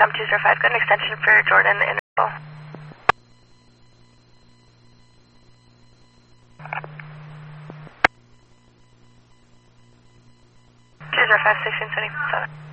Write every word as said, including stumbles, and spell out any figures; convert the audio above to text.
com two zero five, got an extension for Jordan in two zero five, sixteen seventy-seven.